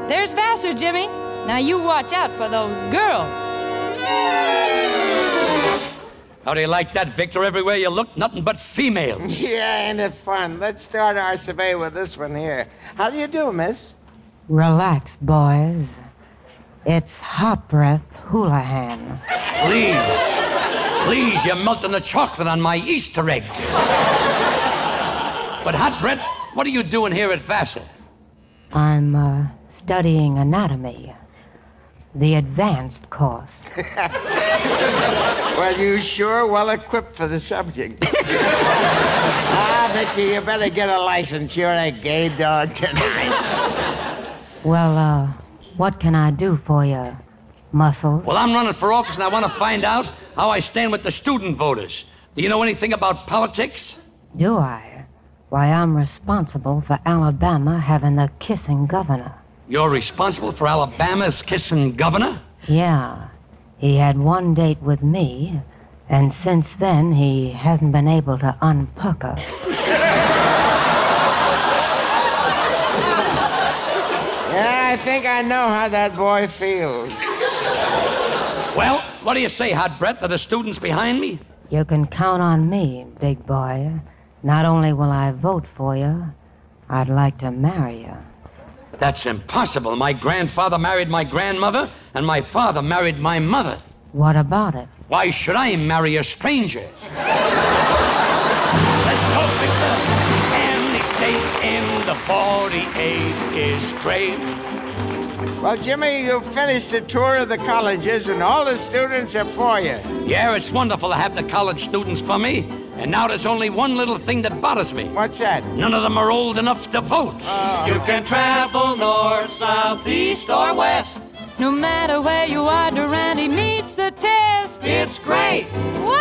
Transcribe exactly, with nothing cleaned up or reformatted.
There's Vassar, Jimmy. Now you watch out for those girls. How do you like that, Victor? Everywhere you look, nothing but females. Yeah, ain't it fun? Let's start our survey with this one here. How do you do, miss? Relax, boys. It's Hot Breath Houlihan. Please. Please, you're melting the chocolate on my Easter egg. But Hot Breath, what are you doing here at Vassar? I'm, uh, studying anatomy. The advanced course. Well, you sure well equipped for the subject. Ah, Victor, you better get a license. You're a gay dog tonight. Well, uh, what can I do for you, Muscles? Well, I'm running for office, and I want to find out how I stand with the student voters. Do you know anything about politics? Do I? Why, I'm responsible for Alabama having the kissing governor. You're responsible for Alabama's kissing governor? Yeah. He had one date with me, and since then he hasn't been able to unpucker. Yeah, I think I know how that boy feels. Well, what do you say, Hot Breath? Are the students behind me? You can count on me, big boy. Not only will I vote for you, I'd like to marry you. That's impossible. My grandfather married my grandmother, and my father married my mother. What about it? Why should I marry a stranger? Let's go, Victor. Any state in the forty-eight is great. Well, Jimmy, you finished the tour of the colleges, and all the students are for you. Yeah, it's wonderful to have the college students for me. And now there's only one little thing that bothers me. What's that? None of them are old enough to vote. Oh. You can travel north, south, east, or west. No matter where you are, Durante meets the test. It's great. Woo!